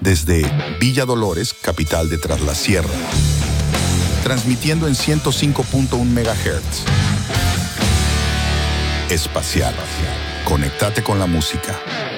desde Villa Dolores, capital de Tras la Sierra, transmitiendo en 105.1 MHz. Espacial. Conéctate con la música.